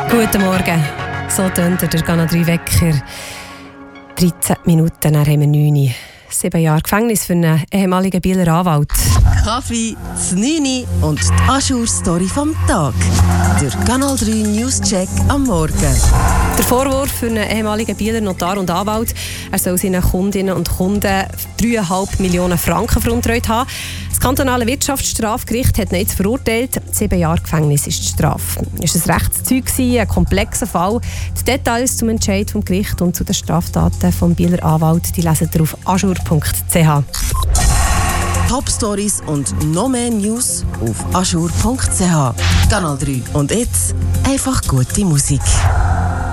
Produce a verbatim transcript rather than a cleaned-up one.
Guten Morgen. So tönt der Kanal drei Wecker. dreizehn Minuten, dann haben wir neun. Sieben Jahre Gefängnis für einen ehemaligen Bieler Anwalt. Kaffee, das neun und die Ajour-Story vom Tag. Der Kanal drei News-Check am Morgen. Der Vorwurf für einen ehemaligen Bieler Notar und Anwalt, er soll seinen Kundinnen und Kunden drei Komma fünf Millionen Franken veruntreut haben. Das kantonale Wirtschaftsstrafgericht hat ihn jetzt verurteilt. Sieben Jahre Gefängnis ist die Strafe. Es war ein Rechtszeug, ein komplexer Fall. Die Details zum Entscheid vom Gericht und zu den Straftaten vom Bieler Anwalt die lesen ihr auf ajour punkt c h. Top-Stories und noch mehr News auf ajour punkt c h. Kanal drei. Und jetzt einfach gute Musik.